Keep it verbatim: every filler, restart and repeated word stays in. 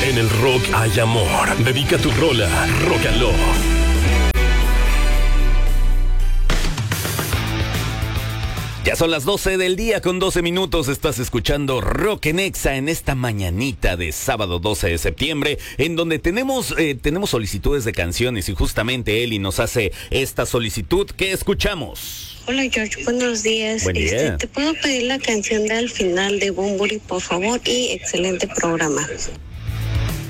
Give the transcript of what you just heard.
En el rock hay amor. Dedica tu rola Rock and Love. Ya son las doce del día con doce minutos. Estás escuchando Rock en Exa en esta mañanita de sábado doce de septiembre, en donde tenemos, eh, tenemos solicitudes de canciones y justamente Eli nos hace esta solicitud que escuchamos. Hola George, buenos días. Buen día. Este, te puedo pedir la canción de Al Final de Bunbury, por favor, y excelente programa.